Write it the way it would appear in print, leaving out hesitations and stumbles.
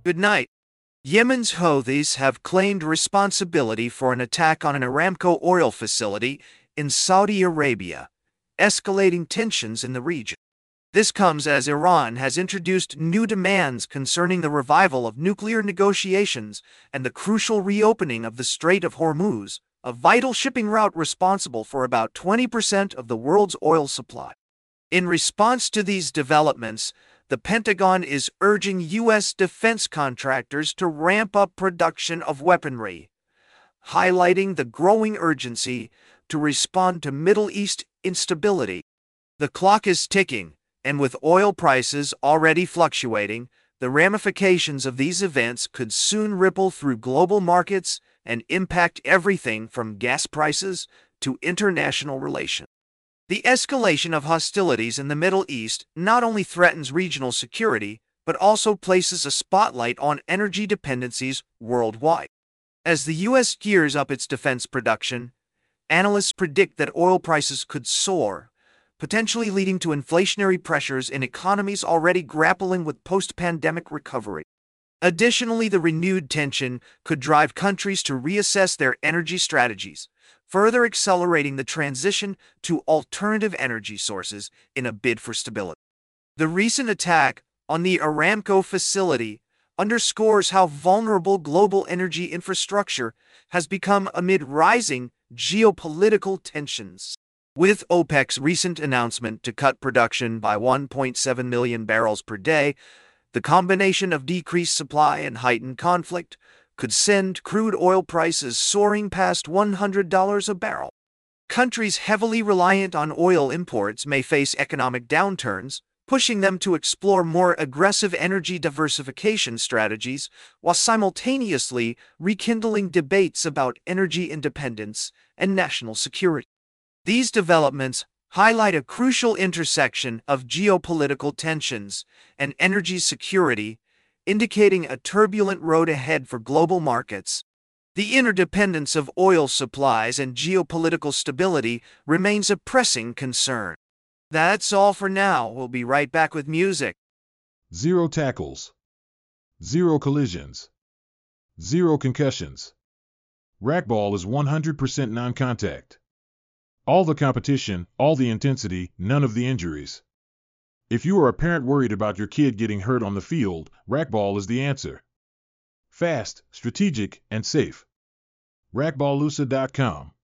Good night. Yemen's Houthis have claimed responsibility for an attack on an Aramco oil facility in Saudi Arabia, escalating tensions in the region. This comes as Iran has introduced new demands concerning the revival of nuclear negotiations and the crucial reopening of the Strait of Hormuz, a vital shipping route responsible for about 20% of the world's oil supply. In response to these developments, the Pentagon is urging U.S. defense contractors to ramp up production of weaponry, highlighting the growing urgency to respond to Middle East instability. The clock is ticking, and with oil prices already fluctuating, the ramifications of these events could soon ripple through global markets and impact everything from gas prices to international relations. The escalation of hostilities in the Middle East not only threatens regional security, but also places a spotlight on energy dependencies worldwide. As the U.S. gears up its defense production, analysts predict that oil prices could soar, potentially leading to inflationary pressures in economies already grappling with post-pandemic recovery. Additionally, the renewed tension could drive countries to reassess their energy strategies, further accelerating the transition to alternative energy sources in a bid for stability. The recent attack on the Aramco facility underscores how vulnerable global energy infrastructure has become amid rising geopolitical tensions. With OPEC's recent announcement to cut production by 1.7 million barrels per day, the combination of decreased supply and heightened conflict could send crude oil prices soaring past $100 a barrel. Countries heavily reliant on oil imports may face economic downturns, pushing them to explore more aggressive energy diversification strategies while simultaneously rekindling debates about energy independence and national security. These developments highlight a crucial intersection of geopolitical tensions and energy security, indicating a turbulent road ahead for global markets. The interdependence of oil supplies and geopolitical stability remains a pressing concern. That's all for now. We'll be right back with music. Zero tackles. Zero collisions. Zero concussions. Racquetball is 100% non-contact. All the competition, all the intensity, none of the injuries. If you are a parent worried about your kid getting hurt on the field, racquetball is the answer. Fast, strategic, and safe. Racquetballusa.com